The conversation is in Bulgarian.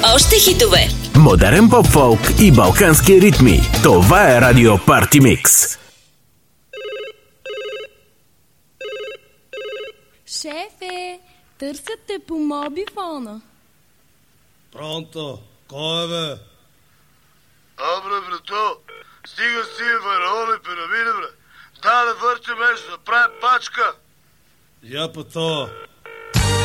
Още хитове. Модерен поп-фолк и балкански ритми. Това е Радио Парти Микс. Шефе, търсят те по мобифона. Пронто, кой е, бе? Абре, брато, стига си фараони пирамиди, бре. Да върче беше да правим пачка. Я па то,